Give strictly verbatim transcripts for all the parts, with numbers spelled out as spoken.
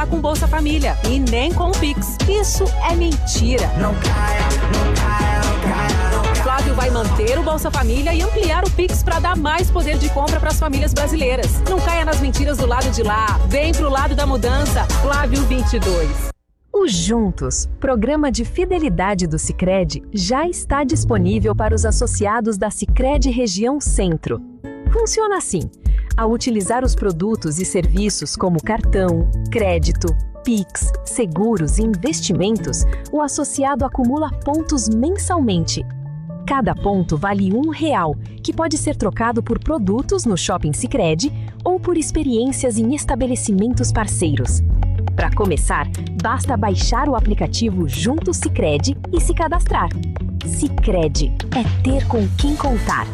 pagar com Bolsa Família e nem com Pix. Isso é mentira. Não caia, não caia, não caia, não caia. Flávio vai manter o Bolsa Família e ampliar o Pix para dar mais poder de compra para as famílias brasileiras. Não caia nas mentiras do lado de lá. Vem pro lado da mudança. Flávio vinte e dois. O Juntos, programa de fidelidade do Sicredi, já está disponível para os associados da Sicredi Região Centro. Funciona assim: ao utilizar os produtos e serviços como cartão, crédito, Pix, seguros e investimentos, o associado acumula pontos mensalmente. Cada ponto vale um real, que pode ser trocado por produtos no Shopping Sicredi ou por experiências em estabelecimentos parceiros. Para começar, basta baixar o aplicativo Junto Sicredi e se cadastrar. Sicredi é ter com quem contar.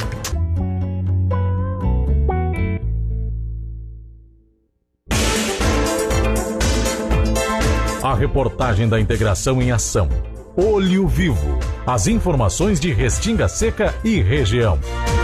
A reportagem da integração em ação. Olho Vivo. As informações de Restinga Seca e região.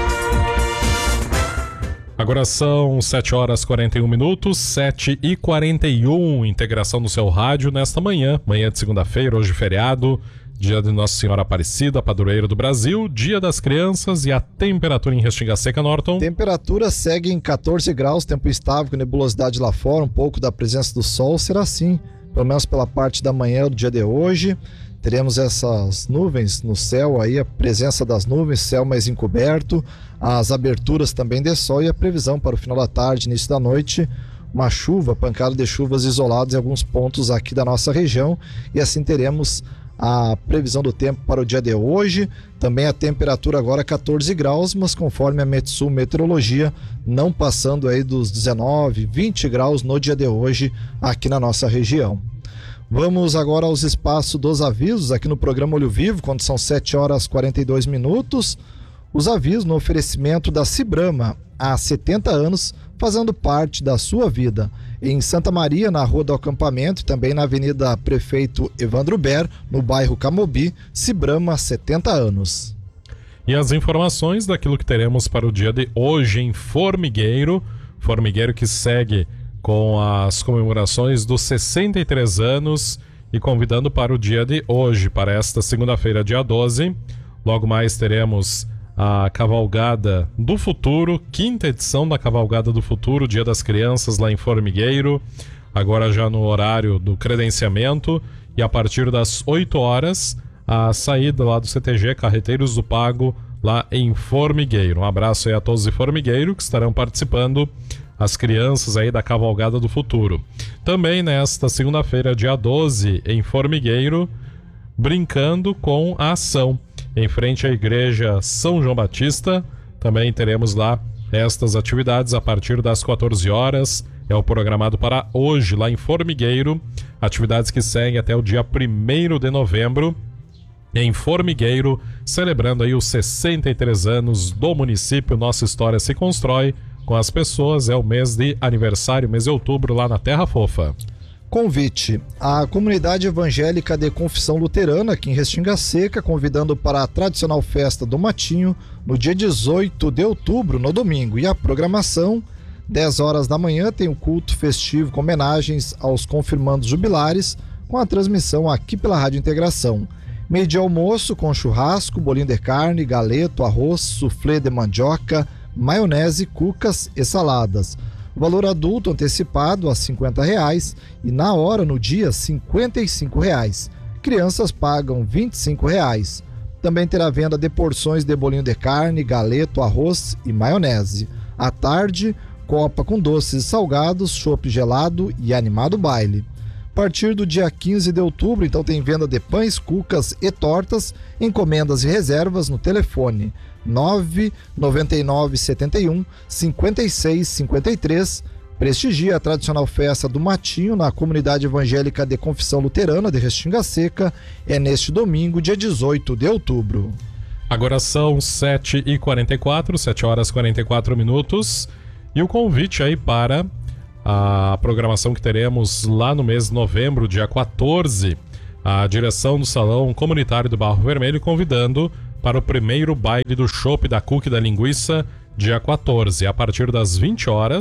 Agora são sete horas e quarenta e um minutos, sete e quarenta e um, integração no seu rádio nesta manhã, manhã de segunda-feira, hoje feriado, dia de Nossa Senhora Aparecida, padroeira do Brasil, dia das crianças e a temperatura em Restinga Seca, Norton. Temperatura segue em catorze graus, tempo estável, com nebulosidade lá fora, um pouco da presença do sol, será assim, pelo menos pela parte da manhã do dia de hoje. Teremos essas nuvens no céu aí, a presença das nuvens, céu mais encoberto, as aberturas também de sol e a previsão para o final da tarde, início da noite, uma chuva, pancada de chuvas isoladas em alguns pontos aqui da nossa região, e assim teremos a previsão do tempo para o dia de hoje. Também a temperatura agora catorze graus, mas conforme a Metsul Meteorologia, não passando aí dos dezenove, vinte graus no dia de hoje aqui na nossa região. Vamos agora aos espaços dos avisos aqui no programa Olho Vivo, quando são sete horas e quarenta e dois minutos. Os avisos no oferecimento da Cibrama, há setenta anos, fazendo parte da sua vida. Em Santa Maria, na Rua do Acampamento, e também na Avenida Prefeito Evandro Ber, no bairro Camobi, Cibrama, setenta anos. E as informações daquilo que teremos para o dia de hoje em Formigueiro, Formigueiro que segue com as comemorações dos sessenta e três anos e convidando para o dia de hoje, para esta segunda-feira, dia doze. Logo mais teremos a Cavalgada do Futuro, quinta edição da Cavalgada do Futuro, Dia das Crianças lá em Formigueiro, agora já no horário do credenciamento, e a partir das oito horas, a saída lá do C T G Carreteiros do Pago, lá em Formigueiro. Um abraço aí a todos de Formigueiro que estarão participando, as crianças aí da Cavalgada do Futuro. Também nesta segunda-feira, dia doze, em Formigueiro, brincando com a ação. Em frente à igreja São João Batista, também teremos lá estas atividades a partir das quatorze horas. É o programado para hoje, lá em Formigueiro. Atividades que seguem até o dia primeiro de novembro, em Formigueiro, celebrando aí os sessenta e três anos do município. Nossa história se constrói com as pessoas, é o mês de aniversário, mês de outubro, lá na Terra Fofa. Convite: a comunidade evangélica de Confissão Luterana aqui em Restinga Seca, convidando para a tradicional festa do Matinho no dia dezoito de outubro, no domingo. E a programação: dez horas da manhã tem um culto festivo com homenagens aos confirmandos jubilares, com a transmissão aqui pela Rádio Integração. Meio de almoço com churrasco, bolinho de carne, galeto, arroz, soufflé de mandioca, maionese, cucas e saladas. O valor adulto antecipado a cinquenta reais e na hora, no dia, cinquenta e cinco reais. Crianças pagam vinte e cinco reais. Também terá venda de porções de bolinho de carne, galeto, arroz e maionese. À tarde, copa com doces e salgados, chopp gelado e animado baile. A partir do dia quinze de outubro, então, tem venda de pães, cucas e tortas, encomendas e reservas no telefone nove nove nove sete um cinco seis cinco três. Prestigia a tradicional festa do Matinho na comunidade evangélica de Confissão Luterana de Restinga Seca. É neste domingo, dia dezoito de outubro. Agora são sete e quarenta e quatro, sete horas e quarenta e quatro minutos. E o convite aí para a programação que teremos lá no mês de novembro, dia quatorze. A direção do Salão Comunitário do Barro Vermelho convidando para o primeiro baile do chopp, da cuca e da linguiça, dia quatorze. A partir das vinte horas,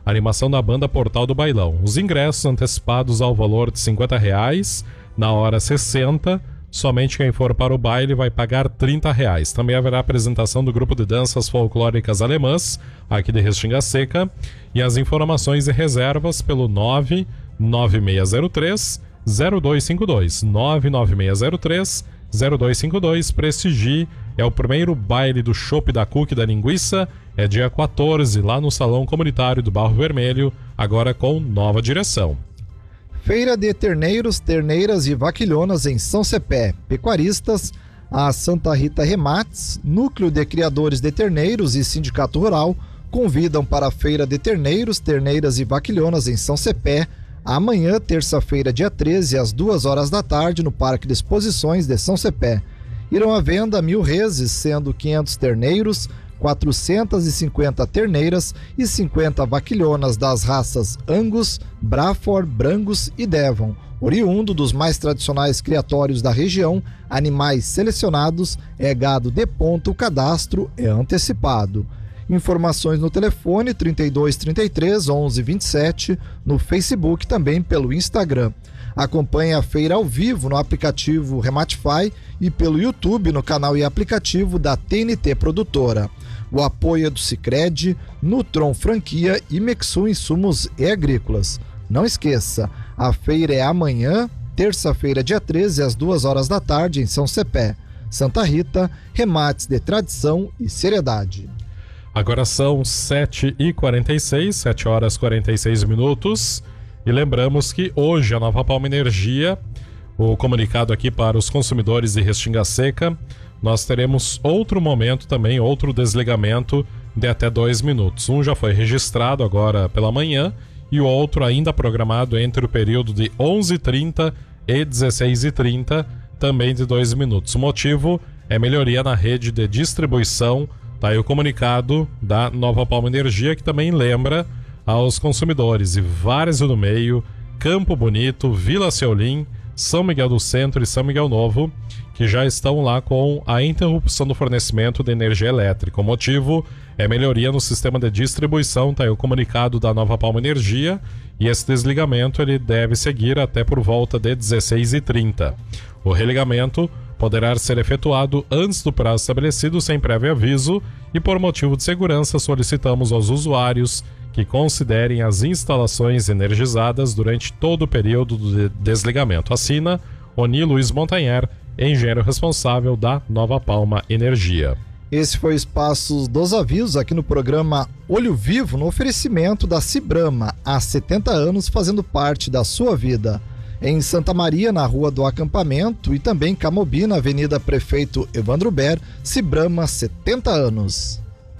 animação da banda Portal do Bailão. Os ingressos antecipados ao valor de cinquenta reais, na hora sessenta. Somente quem for para o baile vai pagar trinta reais. Também haverá apresentação do grupo de danças folclóricas alemãs, aqui de Restinga Seca. E as informações e reservas pelo nove nove seis zero três zero dois cinco dois. nove nove seis zero três zero dois cinco dois. Prestigie. É o primeiro baile do Chopp da Cuca e da Linguiça. É dia quatorze, lá no Salão Comunitário do Barro Vermelho, agora com nova direção. Feira de Terneiros, Terneiras e Vaquilhonas em São Cepé. Pecuaristas, a Santa Rita Remates, Núcleo de Criadores de Terneiros e Sindicato Rural convidam para a Feira de Terneiros, Terneiras e Vaquilhonas em São Cepé, amanhã, terça-feira, dia treze, às duas horas da tarde, no Parque de Exposições de São Cepé. Irão à venda mil reses, sendo quinhentos terneiros, quatrocentas e cinquenta terneiras e cinquenta vaquilhonas das raças Angus, Braford, Brangus e Devon, oriundo dos mais tradicionais criatórios da região. Animais selecionados, é gado de ponta, o cadastro é antecipado. Informações no telefone trinta e dois, trinta e três, onze, vinte e sete, no Facebook, também pelo Instagram. Acompanhe a feira ao vivo no aplicativo Rematify e pelo YouTube no canal e aplicativo da T N T Produtora. O apoio é do Sicredi, Nutron Franquia e Mexu Insumos e Agrícolas. Não esqueça, a feira é amanhã, terça-feira, dia treze, às duas horas da tarde, em São Cepé. Santa Rita, remates de tradição e seriedade. Agora são sete e quarenta e seis, sete horas e quarenta e seis minutos. E lembramos que hoje a Nova Palma Energia, o comunicado aqui para os consumidores de Restinga Seca, nós teremos outro momento também, outro desligamento de até dois minutos. Um já foi registrado agora pela manhã e o outro ainda programado entre o período de onze e trinta e dezesseis e trinta, também de dois minutos. O motivo é melhoria na rede de distribuição. Tá aí o comunicado da Nova Palma Energia, que também lembra aos consumidores. E Várzea do Meio, Campo Bonito, Vila Ceolim, São Miguel do Centro e São Miguel Novo, que já estão lá com a interrupção do fornecimento de energia elétrica. O motivo é melhoria no sistema de distribuição. Tá aí o comunicado da Nova Palma Energia, e esse desligamento ele deve seguir até por volta de dezesseis e trinta. O religamento poderá ser efetuado antes do prazo estabelecido sem prévio aviso, e por motivo de segurança solicitamos aos usuários que considerem as instalações energizadas durante todo o período do desligamento. Assina Oni Luiz Montanher, engenheiro responsável da Nova Palma Energia. Esse foi o Espaço dos Avisos aqui no programa Olho Vivo, no oferecimento da Cibrama, há setenta anos fazendo parte da sua vida. Em Santa Maria, na Rua do Acampamento, e também Camobi, na Avenida Prefeito Evandro Ber, Cibrama, setenta anos.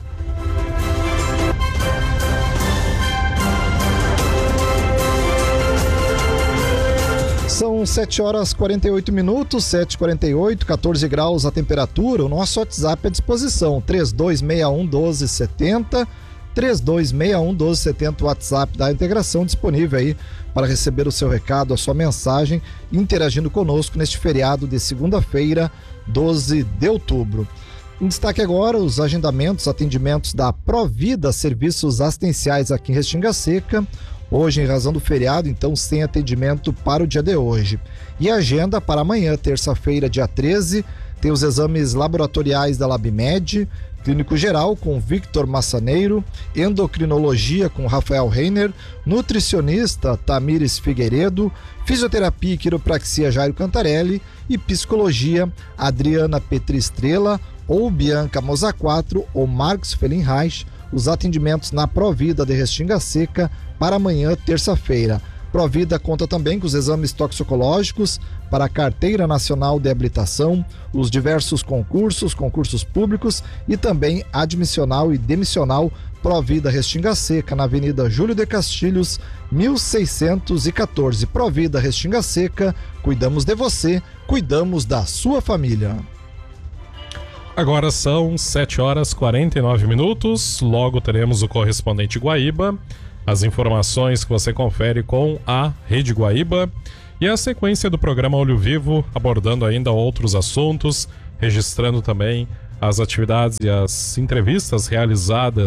São sete horas e quarenta e oito minutos, sete e quarenta e oito, catorze graus a temperatura. O nosso WhatsApp à disposição, três dois seis um, um dois sete zero, três dois seis um, um dois sete zero, o WhatsApp da integração, disponível aí para receber o seu recado, a sua mensagem, interagindo conosco neste feriado de segunda-feira, doze de outubro. Em destaque agora, os agendamentos, atendimentos da Provida, serviços assistenciais aqui em Restinga Seca. Hoje, em razão do feriado, então, sem atendimento para o dia de hoje. E a agenda para amanhã, terça-feira, dia treze, tem os exames laboratoriais da LabMed, clínico geral com Victor Massaneiro, endocrinologia com Rafael Reiner, nutricionista Tamires Figueiredo, fisioterapia e quiropraxia Jairo Cantarelli e psicologia Adriana Petri Estrela ou Bianca Moza quatro ou Marcos Felinreich. Os atendimentos na Provida de Restinga Seca para amanhã, terça-feira. Provida conta também com os exames toxicológicos para a Carteira Nacional de Habilitação, os diversos concursos, concursos públicos e também admissional e demissional. Provida Restinga Seca, na Avenida Júlio de Castilhos, mil seiscentos e quatorze. Provida Restinga Seca, cuidamos de você, cuidamos da sua família. Agora são sete horas e quarenta e nove minutos, logo teremos o correspondente Guaíba, as informações que você confere com a Rede Guaíba e a sequência do programa Olho Vivo, abordando ainda outros assuntos, registrando também as atividades e as entrevistas realizadas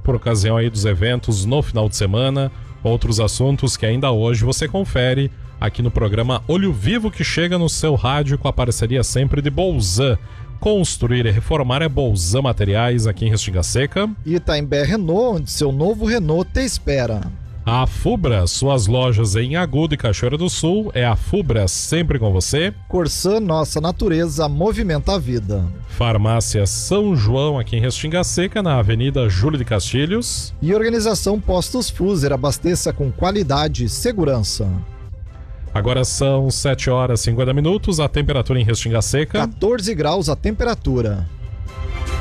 por ocasião aí dos eventos no final de semana. Outros assuntos que ainda hoje você confere aqui no programa Olho Vivo, que chega no seu rádio com a parceria sempre de Bolzan. Construir e reformar é Bolzan Materiais aqui em Restinga Seca. E Itaimbé Renault, onde seu novo Renault te espera. A Fubra, suas lojas em Agudo e Cachoeira do Sul, é a Fubra sempre com você. Corsã, nossa natureza movimenta a vida. Farmácia São João aqui em Restinga Seca, na Avenida Júlio de Castilhos. E Organização Postos Fuser, abasteça com qualidade e segurança. Agora são sete horas e cinquenta minutos, a temperatura em Restinga Seca. quatorze graus a temperatura.